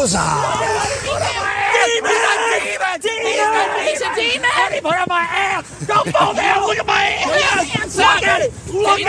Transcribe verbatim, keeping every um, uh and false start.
Rosa. Demon! Demon! Demon! He's a demon! Let me put on my ass! Don't fall down! Look at my ass! Look at it! Look